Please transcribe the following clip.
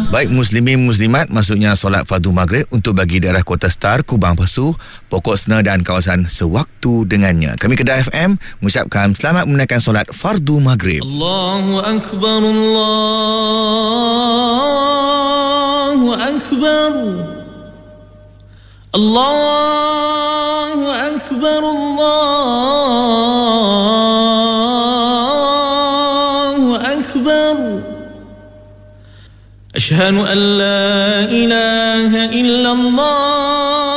Baik muslimin muslimat, maksudnya solat fardu maghrib untuk bagi daerah Kota Star, Kubang Pasu, Pokok Sena dan kawasan sewaktu dengannya. Kami Kedah FM mengucapkan selamat menunaikan solat fardu maghrib. Allahu Akbar, Allahu Akbar, Allahu Akbar, Allahu Akbar. أشهد أن لا إله إلا الله